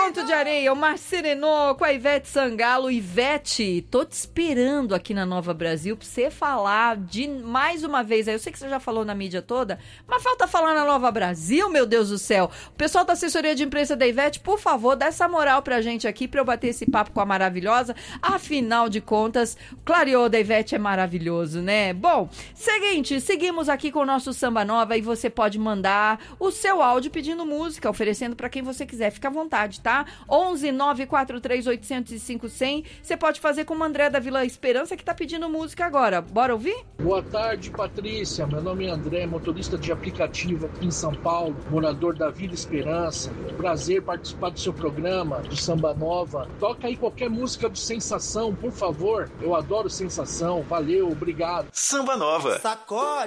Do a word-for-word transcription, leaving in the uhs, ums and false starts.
Canto de Areia, o Mar Serenô com a Ivete Sangalo. Ivete, tô te esperando aqui na Nova Brasil pra você falar de mais uma vez. Eu sei que você já falou na mídia toda, mas falta falar na Nova Brasil, meu Deus do céu. O pessoal da assessoria de imprensa da Ivete, por favor, dá essa moral pra gente aqui, pra eu bater esse papo com a maravilhosa. Afinal de contas, o clareô da Ivete é maravilhoso, né? Bom, seguinte, seguimos aqui com o nosso Samba Nova e você pode mandar o seu áudio pedindo música, oferecendo pra quem você quiser. Fica à vontade, tá? onze nove quatro três oito zero cinco zero zero. Você pode fazer como o André da Vila Esperança, que tá pedindo música agora. Bora ouvir? Boa tarde, Patrícia. Meu nome é André, motorista de aplicativo aqui em São Paulo, morador da Vila Esperança. Prazer participar do seu programa de Samba Nova. Toca aí qualquer música do Sensação, por favor. Eu adoro Sensação. Valeu, obrigado. Samba Nova. Sacode.